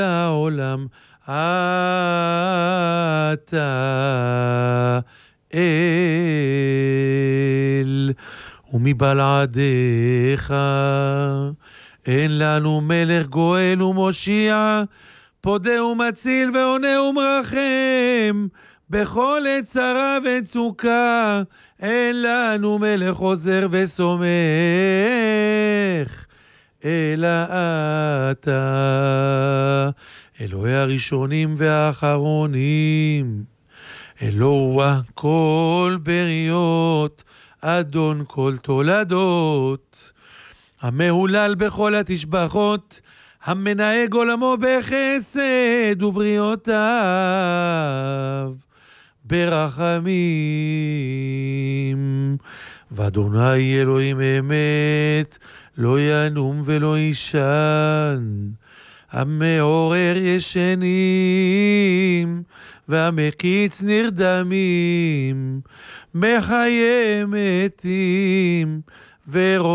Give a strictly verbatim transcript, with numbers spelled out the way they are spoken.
העולם אתה אל, ומבלעדיך אין לנו מלך גואל ומושיע, פודה ומציל ועונה ומרחם בכל עת צרה וצוקה. אין לנו מלך עוזר וסומך אלא אתה, אלוהי הראשונים והאחרונים, אלוה כל בריות, אדון כל תולדות, המהולל בכל התשבחות, המנהג עולמו בחסד ובריאותיו ברחמים. ואדוני אלוהים אמת, לא ינום ולא ישן, המעורר ישנים והמקיץ נרדמים, מחיה מתים ורופאים